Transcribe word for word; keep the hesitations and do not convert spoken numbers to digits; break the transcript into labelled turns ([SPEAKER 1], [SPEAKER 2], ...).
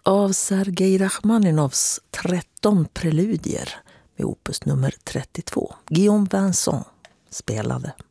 [SPEAKER 1] av Sergej Rachmaninovs tretton preludier med opus nummer trettiotvå. Guillaume Vincent spelade.